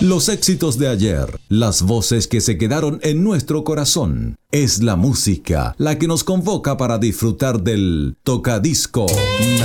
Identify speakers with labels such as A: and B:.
A: Los éxitos de ayer, las voces que se quedaron en nuestro corazón. Es la música la que nos convoca para disfrutar del tocadisco